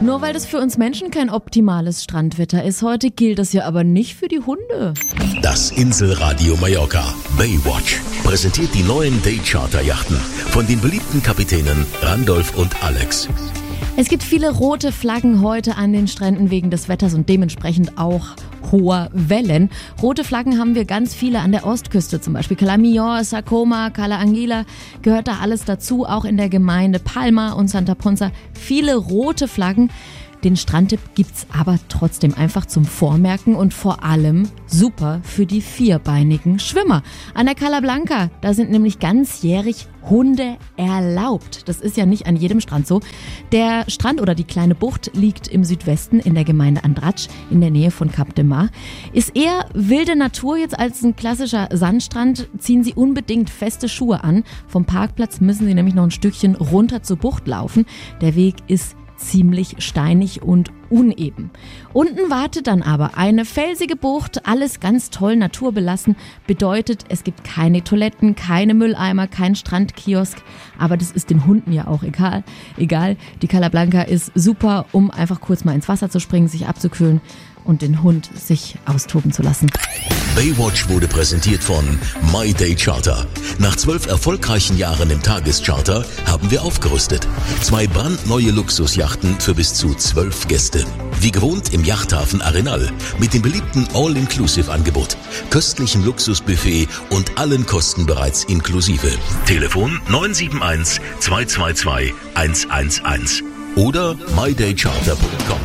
Nur weil das für uns Menschen kein optimales Strandwetter ist heute, gilt das ja aber nicht für die Hunde. Das Inselradio Mallorca Baywatch präsentiert die neuen Day-Charter-Yachten von den beliebten Kapitänen Randolph und Alex. Es gibt viele rote Flaggen heute an den Stränden wegen des Wetters und dementsprechend auch hoher Wellen. Rote Flaggen haben wir ganz viele an der Ostküste, zum Beispiel Cala Millor, Sa Coma, Cala Anguila, gehört da alles dazu, auch in der Gemeinde Palma und Santa Ponsa. Viele rote Flaggen. Den Strandtipp gibt's aber trotzdem einfach zum Vormerken und vor allem super für die vierbeinigen Schwimmer. An der Cala Blanca, da sind nämlich ganzjährig Hunde erlaubt. Das ist ja nicht an jedem Strand so. Der Strand oder die kleine Bucht liegt im Südwesten in der Gemeinde Andratx in der Nähe von Cap de Mar. Ist eher wilde Natur jetzt als ein klassischer Sandstrand. Ziehen Sie unbedingt feste Schuhe an. Vom Parkplatz müssen Sie nämlich noch ein Stückchen runter zur Bucht laufen. Der Weg ist ziemlich steinig und uneben. Unten wartet dann aber eine felsige Bucht, alles ganz toll naturbelassen, bedeutet, es gibt keine Toiletten, keine Mülleimer, kein Strandkiosk, aber das ist den Hunden ja auch egal. Die Cala Blanca ist super, um einfach kurz mal ins Wasser zu springen, sich abzukühlen und den Hund sich austoben zu lassen. Baywatch wurde präsentiert von My Day Charter. Nach 12 erfolgreichen Jahren im Tagescharter haben wir aufgerüstet. 2 brandneue Luxusjachten für bis zu 12 Gäste. Wie gewohnt im Yachthafen Arenal mit dem beliebten All-Inclusive-Angebot, köstlichen Luxusbuffet und allen Kosten bereits inklusive. Telefon 971 222 111 oder mydaycharter.com.